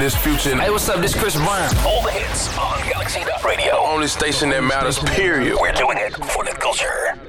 this Future. Hey, what's up? This Chris Brown. All the hits on Galaxy Radio. Only station that matters, period. We're doing it for the culture.